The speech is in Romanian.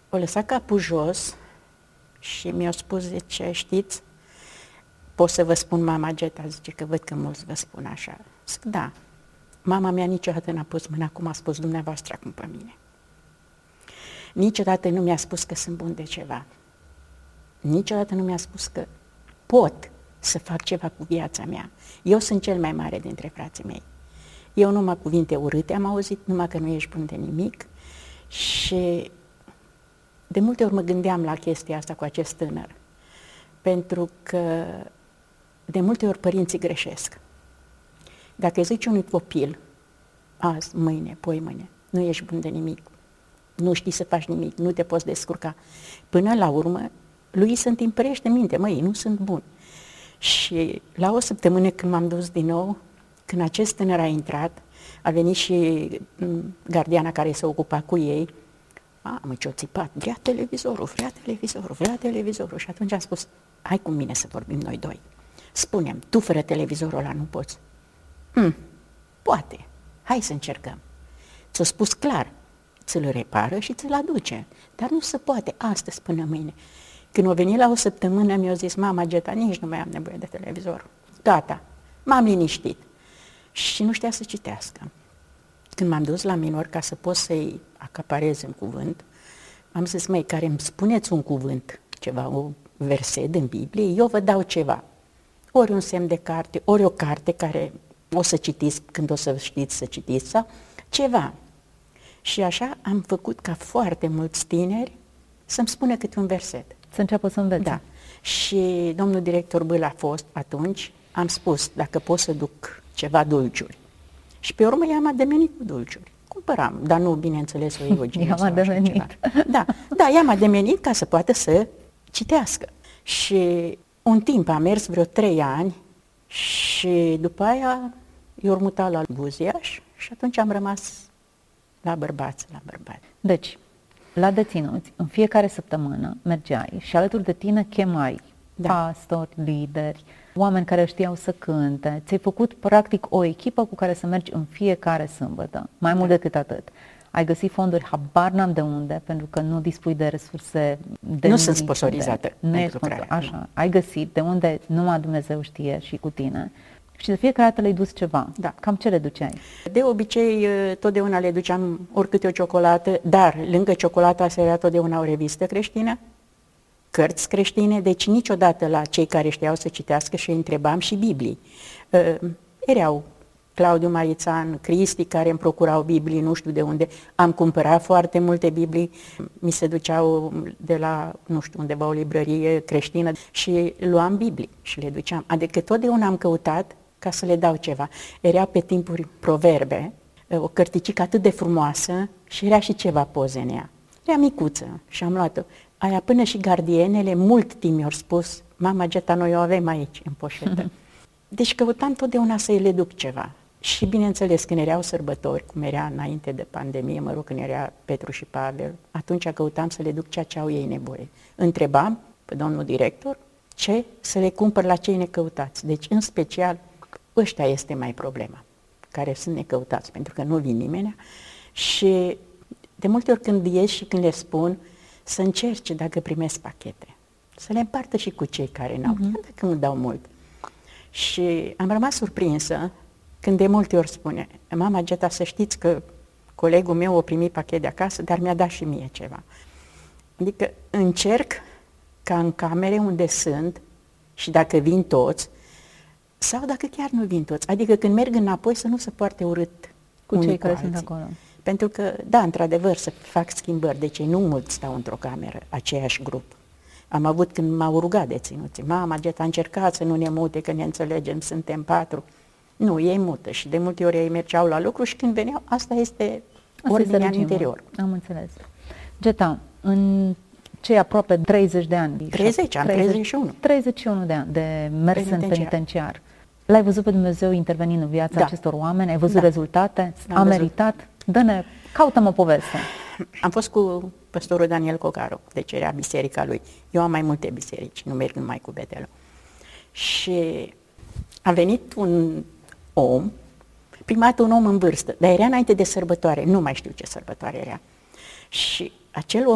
o lăsat capul jos și mi-a spus, zice, știți, pot să vă spun mama Geta, zice că văd că mulți vă spun așa. Zic, da, mama mea niciodată n-a pus mâna cum a spus dumneavoastră acum pe mine. Niciodată nu mi-a spus că sunt bun de ceva. Niciodată nu mi-a spus că pot să fac ceva cu viața mea. Eu sunt cel mai mare dintre frații mei. Eu numai cuvinte urâte am auzit, numai că nu ești bun de nimic. Și de multe ori mă gândeam la chestia asta cu acest tânăr. Pentru că de multe ori părinții greșesc. Dacă zici unui copil, azi, mâine, poimâine, nu ești bun de nimic, nu știi să faci nimic, nu te poți descurca, până la urmă, lui se întimperește minte, măi, nu sunt bun. Și la o săptămână când m-am dus din nou, când acest tânăr a intrat, a venit și gardiana care se ocupa cu ei, mă, ce-o țipat, vrea televizorul, vrea televizorul, vrea televizorul. Și atunci am spus, hai cu mine să vorbim noi doi. Spune-mi, tu fără televizorul ăla nu poți? Poate, hai să încercăm. Ți-o spus clar, ți-l repară și ți-l aduce, dar nu se poate astăzi până mâine. Când a venit la o săptămână, mi-a zis, mama Geta, nici nu mai am nevoie de televizor. Gata, m-am liniștit. Și nu știa să citească. Când m-am dus la minor ca să pot să-i acaparez un cuvânt, am zis, măi, care îmi spuneți un cuvânt, ceva, o verset din Biblie, eu vă dau ceva. Ori un semn de carte, ori o carte care o să citiți când o să știți să citiți sau ceva. Și așa am făcut ca foarte mulți tineri să-mi spună câte un verset. Să înceapă să învețe. Da. Și domnul director Bâl a fost atunci, am spus, dacă pot să duc ceva dulciuri. Și pe urmă i-am ademenit cu dulciuri. Cumpăram, dar nu, bineînțeles, o Iogine. I-am ademenit. Da, i-am ademenit ca să poată să citească. Și un timp a mers vreo 3 ani și după aia i-au mutat la Buziaș și atunci am rămas la bărbați. Deci, la deținuți, în fiecare săptămână mergeai și alături de tine chemai pastori, lideri, oameni care știau să cânte. Ți-ai făcut practic o echipă cu care să mergi în fiecare sâmbătă. Mai mult decât atât. Ai găsit fonduri, habar n-am de unde, pentru că nu dispui de resurse. Nu sunt sponsorizată. Așa. Ai găsit de unde numai Dumnezeu știe și cu tine. Și de fiecare dată le-ai dus ceva. Da. Cam ce le duceai? De obicei, totdeauna le duceam oricâte o ciocolată, dar lângă ciocolata se era totdeauna o revistă creștină, cărți creștine, deci niciodată la cei care știau să citească și îi întrebam și Biblii. Erau Claudiu Marițan, Cristi, care îmi procurau Biblii, nu știu de unde. Am cumpărat foarte multe Biblii, mi se duceau de la, nu știu, undeva o librărie creștină și luam Biblii și le duceam. Adică totdeauna am căutat ca să le dau ceva. Era pe timpuri Proverbe, o cărticică atât de frumoasă și era și ceva poze în ea. Era micuță și am luat-o. Aia până și gardienele mult timp mi-au spus, mama Geta, noi o avem aici în poșetă. Deci căutam totdeauna să-i le duc ceva. Și bineînțeles, când erau sărbători, cum era înainte de pandemie, mă rog, când era Petru și Pavel, atunci căutam să le duc ceea ce au ei nevoie. Întrebam pe domnul director ce să le cumpăr la cei necăutați. Deci, în special, ăștia este mai problema, care sunt necăutați, pentru că nu vin nimeni. Și de multe ori când ies și când le spun, să încerce dacă primesc pachete, să le împartă și cu cei care n-au, chiar dacă nu dau mult. Și am rămas surprinsă când de multe ori spune, mama Geta, să știți că colegul meu a primit pachet de acasă, dar mi-a dat și mie ceva. Adică încerc ca în camere unde sunt și dacă vin toți, sau dacă chiar nu vin toți, adică când merg înapoi să nu se poarte urât cu cei care sunt acolo. Pentru că, da, într-adevăr, să fac schimbări, deci nu mulți stau într-o cameră, aceeași grup. Am avut când m-au rugat deținuții, mama Geta, încercat să nu ne mute, că ne înțelegem, suntem 4. Nu, ei mută și de multe ori ei mergeau la lucru și când veneau, asta este ordinea în interior. Am înțeles. Geta, în cei aproape 30 de ani. 31. 31 de ani de mers în penitenciar. L-ai văzut pe Dumnezeu intervenind în viața acestor oameni? Ai văzut rezultate? A meritat? Dă-ne, caută-mă o poveste. Am fost cu păstorul Daniel Cocaru, deci era biserica lui. Eu am mai multe biserici, nu merg numai cu Betelul. Și a venit un om, prima dată un om în vârstă, dar era înainte de sărbătoare, nu mai știu ce sărbătoare era. Și acel om